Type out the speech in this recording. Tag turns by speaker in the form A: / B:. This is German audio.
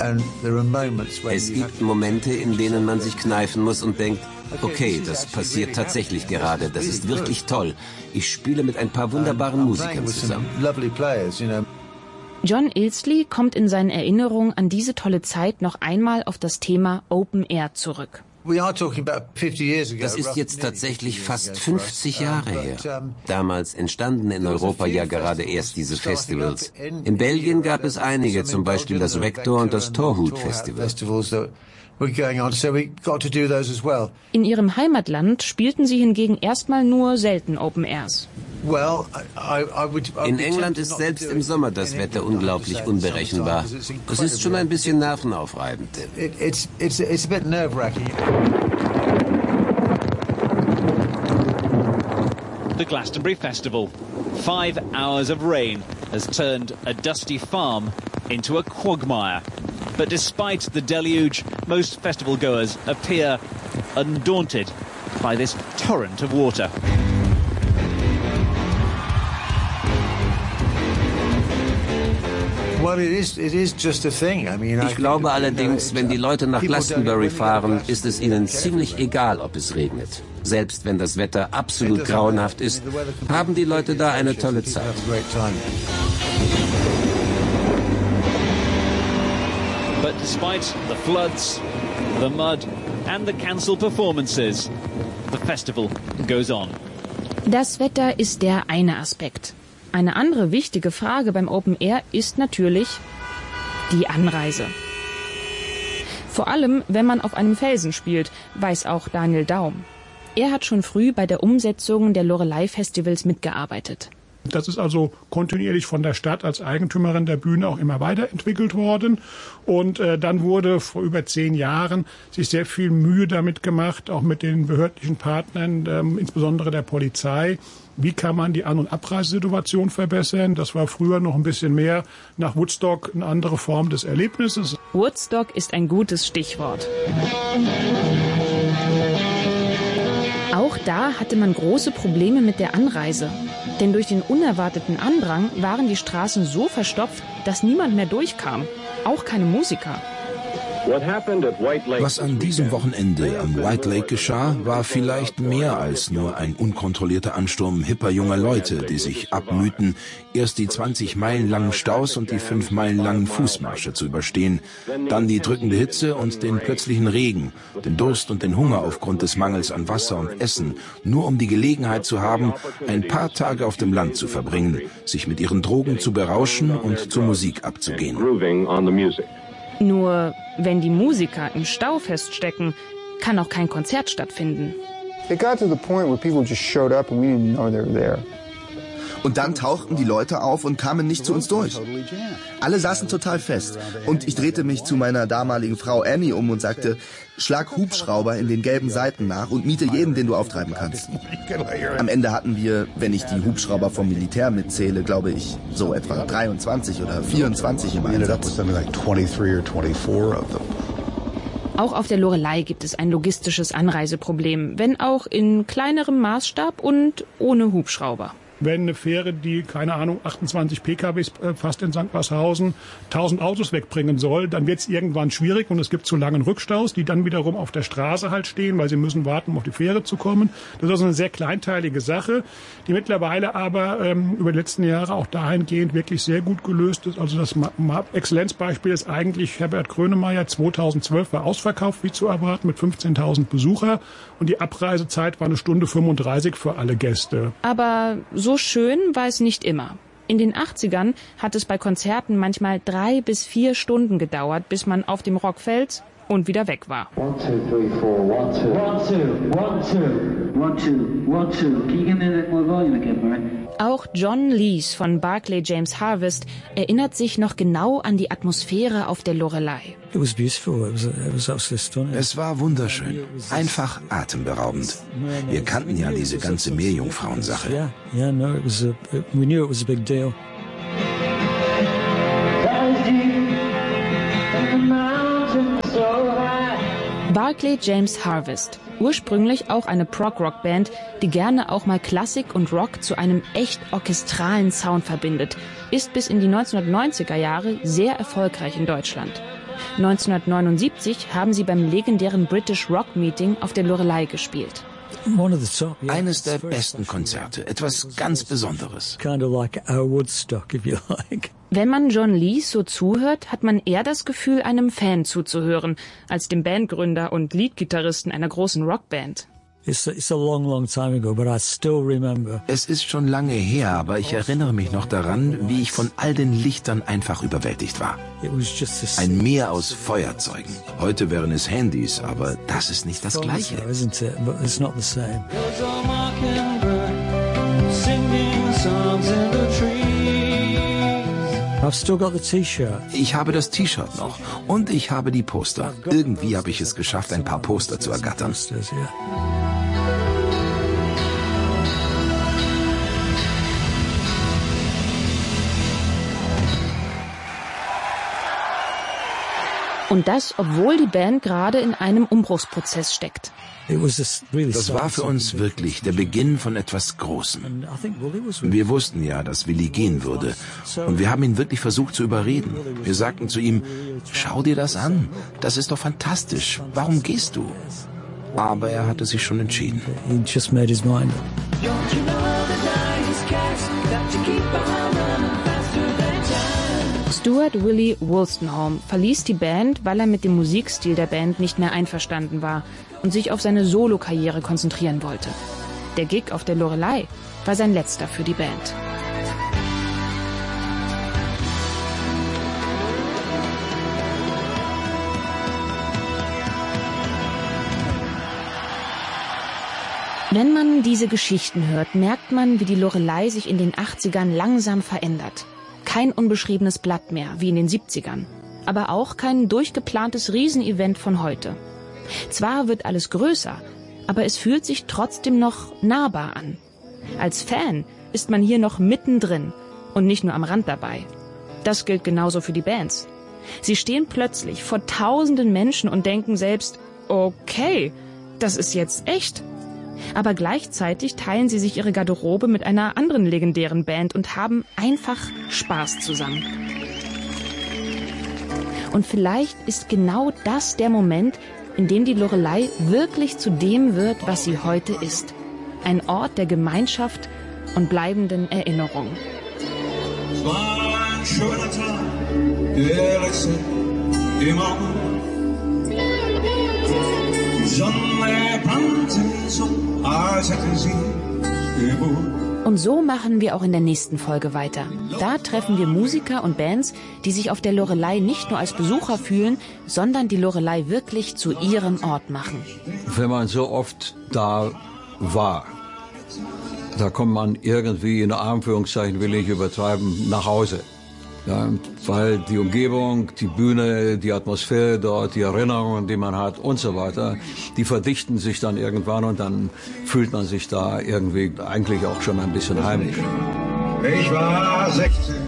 A: Es gibt Momente, in denen man sich kneifen muss und denkt, okay, das passiert tatsächlich gerade, das ist wirklich toll. Ich spiele mit ein paar wunderbaren Musikern zusammen.
B: John Ilsley kommt in seinen Erinnerungen an diese tolle Zeit noch einmal auf das Thema Open Air zurück.
A: Das ist jetzt tatsächlich fast 50 Jahre her. Damals entstanden in Europa ja gerade erst diese Festivals. In Belgien gab es einige, zum Beispiel das Vector und das Torhout Festival.
B: In ihrem Heimatland spielten sie hingegen erstmal nur selten Open Airs.
A: In England ist selbst im Sommer das Wetter unglaublich unberechenbar. Es ist schon ein bisschen nervenaufreibend.
C: The Glastonbury Festival. 5 hours of rain has turned a dusty farm into a quagmire. But despite the deluge, most festival goers appear undaunted by this torrent of water.
A: Ich glaube allerdings, wenn die Leute nach Glastonbury fahren, ist es ihnen ziemlich egal, ob es regnet. Selbst wenn das Wetter absolut grauenhaft ist, haben die Leute da eine tolle Zeit.
C: But despite the floods, the mud and the cancelled performances, the festival goes on.
B: Das Wetter ist der eine Aspekt. Eine andere wichtige Frage beim Open Air ist natürlich die Anreise. Vor allem, wenn man auf einem Felsen spielt, weiß auch Daniel Daum. Er hat schon früh bei der Umsetzung der Loreley-Festivals mitgearbeitet.
D: Das ist also kontinuierlich von der Stadt als Eigentümerin der Bühne auch immer weiterentwickelt worden. Und dann wurde vor über 10 Jahren sich sehr viel Mühe damit gemacht, auch mit den behördlichen Partnern, insbesondere der Polizei. Wie kann man die An- und Abreisesituation verbessern? Das war früher noch ein bisschen mehr nach Woodstock eine andere Form des Erlebnisses.
B: Woodstock ist ein gutes Stichwort. Auch da hatte man große Probleme mit der Anreise. Denn durch den unerwarteten Andrang waren die Straßen so verstopft, dass niemand mehr durchkam. Auch keine Musiker.
E: Was an diesem Wochenende am White Lake geschah, war vielleicht mehr als nur ein unkontrollierter Ansturm hipper junger Leute, die sich abmühten, erst die 20 Meilen langen Staus und die 5 Meilen langen Fußmärsche zu überstehen, dann die drückende Hitze und den plötzlichen Regen, den Durst und den Hunger aufgrund des Mangels an Wasser und Essen, nur um die Gelegenheit zu haben, ein paar Tage auf dem Land zu verbringen, sich mit ihren Drogen zu berauschen und zur Musik abzugehen.
B: Nur wenn die Musiker im Stau feststecken, kann auch kein Konzert stattfinden.
F: Und dann tauchten die Leute auf und kamen nicht zu uns durch. Alle saßen total fest. Und ich drehte mich zu meiner damaligen Frau Annie um und sagte, schlag Hubschrauber in den gelben Seiten nach und miete jeden, den du auftreiben kannst. Am Ende hatten wir, wenn ich die Hubschrauber vom Militär mitzähle, glaube ich, so etwa 23 oder 24 im Einsatz.
B: Auch auf der Loreley gibt es ein logistisches Anreiseproblem, wenn auch in kleinerem Maßstab und ohne Hubschrauber.
D: Wenn eine Fähre, die, keine Ahnung, 28 PKWs fast in St. Marshausen 1000 Autos wegbringen soll, dann wird es irgendwann schwierig und es gibt zu langen Rückstaus, die dann wiederum auf der Straße halt stehen, weil sie müssen warten, um auf die Fähre zu kommen. Das ist also eine sehr kleinteilige Sache, die mittlerweile aber über die letzten Jahre auch dahingehend wirklich sehr gut gelöst ist. Also das Exzellenzbeispiel ist eigentlich Herbert Grönemeyer. 2012 war ausverkauft, wie zu erwarten, mit 15.000 Besucher und die Abreisezeit war 1 Stunde 35 für alle Gäste.
B: Aber so schön war es nicht immer. In den 80ern hat es bei Konzerten manchmal 3 bis 4 Stunden gedauert, bis man auf dem Rockfels und wieder weg war.
G: 1, 2, 3, 4, 1, 2, 1, 2, 1, 2, 1, 2. Can you give me a bit more volume again, Barry?
B: Auch John Lees von Barclay James Harvest erinnert sich noch genau an die Atmosphäre auf der Loreley.
E: Es war wunderschön, einfach atemberaubend. Wir kannten ja diese ganze Meerjungfrauensache.
B: We knew it was a big deal. Barclay James Harvest, ursprünglich auch eine Prog-Rock-Band, die gerne auch mal Klassik und Rock zu einem echt orchestralen Sound verbindet, ist bis in die 1990er Jahre sehr erfolgreich in Deutschland. 1979 haben sie beim legendären British Rock Meeting auf der Loreley gespielt.
E: Eines der besten Konzerte, etwas ganz Besonderes.
B: Wenn man John Lees so zuhört, hat man eher das Gefühl, einem Fan zuzuhören, als dem Bandgründer und Leadgitarristen einer großen Rockband.
E: Es ist schon lange her, aber ich erinnere mich noch daran, wie ich von all den Lichtern einfach überwältigt war. Ein Meer aus Feuerzeugen. Heute wären es Handys, aber das ist nicht das Gleiche. Ich habe das T-Shirt noch und ich habe die Poster. Irgendwie habe ich es geschafft, ein paar Poster zu ergattern.
B: Und das, obwohl die Band gerade in einem Umbruchsprozess steckt.
E: Das war für uns wirklich der Beginn von etwas Großem. Wir wussten ja, dass Willi gehen würde. Und wir haben ihn wirklich versucht zu überreden. Wir sagten zu ihm, schau dir das an. Das ist doch fantastisch. Warum gehst du? Aber er hatte sich schon entschieden.
B: Stuart Willie Wolstenholme verließ die Band, weil er mit dem Musikstil der Band nicht mehr einverstanden war und sich auf seine Solokarriere konzentrieren wollte. Der Gig auf der Loreley war sein letzter für die Band. Wenn man diese Geschichten hört, merkt man, wie die Loreley sich in den 80ern langsam verändert. Kein unbeschriebenes Blatt mehr, wie in den 70ern. Aber auch kein durchgeplantes Riesenevent von heute. Zwar wird alles größer, aber es fühlt sich trotzdem noch nahbar an. Als Fan ist man hier noch mittendrin und nicht nur am Rand dabei. Das gilt genauso für die Bands. Sie stehen plötzlich vor tausenden Menschen und denken selbst, okay, das ist jetzt echt. Aber gleichzeitig teilen sie sich ihre Garderobe mit einer anderen legendären Band und haben einfach Spaß zusammen. Und vielleicht ist genau das der Moment, in dem die Loreley wirklich zu dem wird, was sie heute ist. Ein Ort der Gemeinschaft und bleibenden Erinnerung.
H: Es war ein schöner Tag, der erste im Augen. Die Sonne brannte so, als hätte sie Geburt.
B: Und so machen wir auch in der nächsten Folge weiter. Da treffen wir Musiker und Bands, die sich auf der Loreley nicht nur als Besucher fühlen, sondern die Loreley wirklich zu ihrem Ort machen.
I: Wenn man so oft da war, da kommt man irgendwie, in Anführungszeichen will ich übertreiben, nach Hause. Ja, weil die Umgebung, die Bühne, die Atmosphäre dort, die Erinnerungen, die man hat und so weiter, die verdichten sich dann irgendwann und dann fühlt man sich da irgendwie eigentlich auch schon ein bisschen heimisch.
H: Ich war 16.